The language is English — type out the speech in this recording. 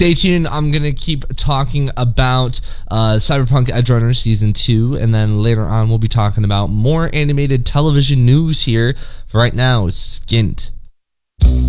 Stay tuned. I'm going to keep talking about Cyberpunk Edgerunners Season 2, and then later on we'll be talking about more animated television news here. For right now, Skint.